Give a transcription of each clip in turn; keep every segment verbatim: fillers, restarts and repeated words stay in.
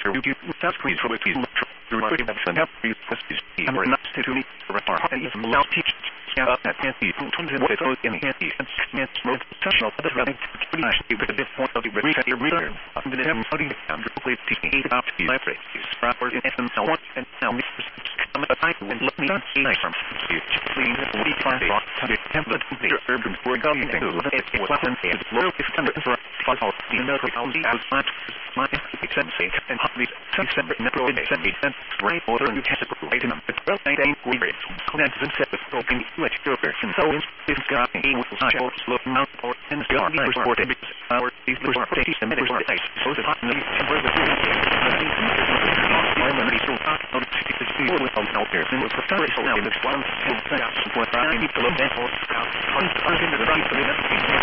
you do South Korean for between through my and have these questions. I'm not to me for our and even allow teach. Yeah, that can't be twenty what it in the handy and can't smoke social other running pretty nice with a bit point of the reset your reader. I'm going to have studying and really teaching about the library. Proper in essence, I want and now I'm a type and let me see from you. Please, we find a lot of template the urban for going to it was and it low if come for five out the another county as much my expensive and hotly separate network and me and right order and category item but well I ain't weird connect and set the broken let your person so in this guy he was not slow mount or and God report it our these were pretty similar so the hot news temper the my memory so hot on the school with all out there and was very so now this one and that's what I need to look at or I'm into the right for the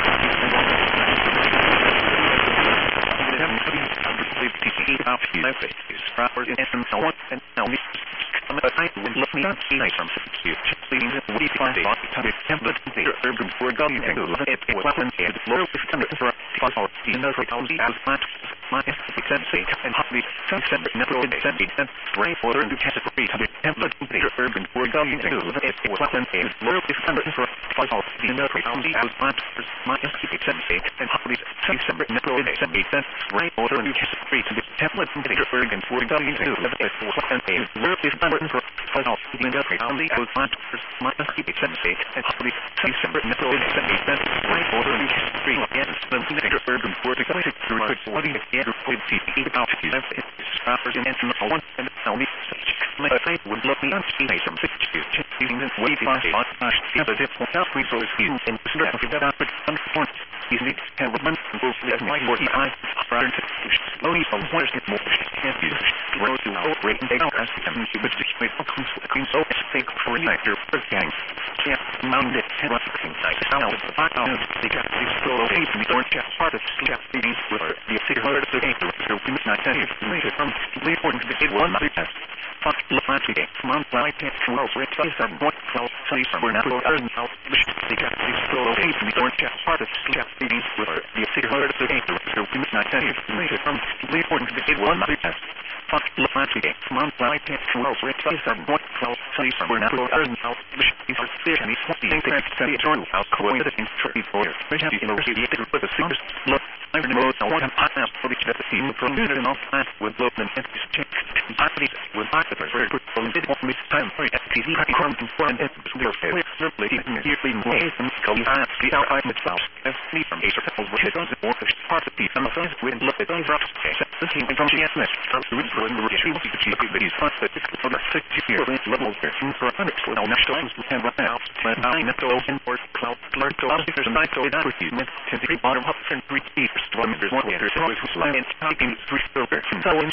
teaching about the library is proper in essence I want and now me but I would let me not see nice from you please we find a lot of template the urban for going to it was and it low is coming for for the another county as much my expensive and hotly separate network and right order and category to the template the urban for going to it was and it low is coming for for the another county as much my expensive and hotly separate network and right order and category to the template the urban for going to it was and it low is coming for for the another county as much my expensive and hotly separate network and right order and category against the urban for the going to what is the good teaching about the proper in essence I want and tell me my faith would let me not see some pictures using this way to find out the other different health resources in the stress of that but he's need to have a month and go to my forty I prior to slowly from where's it more can't use road to operate and take out as the community but the way of comes with a clean so fake for you your first gang yeah mounted and what's the thing like how the five out they got these slow days and the orange part of the these with the city hard to take so we must not tell you later from the important to get one my test fuck last week from on flight to well so it's some what well so you from now and now they got these slow days and the orange part of the these with the city hard to take so we must not tell you later from the important to get one my test fuck last week from on flight to well so it's some what well so you from now and now these are fish and these things that see journal how cool it is for people they have you know with the singers look I know I want to partner for each other team from good enough class with local and exchange I believe with marketers where good from did want me time for F T V come to form and we're fairly simply yearly ways and go on see how I myself as me from Asia Pebbles which doesn't work as part of the some of those with look at those rocks the team from G S M S from the root for the retrieve the G P these funds that for the six year level for one hundred so now national and right now but I know and for cloud clerk to there's a nice so that with you to the bottom up and three keeps one there's one there's always line taking three silver so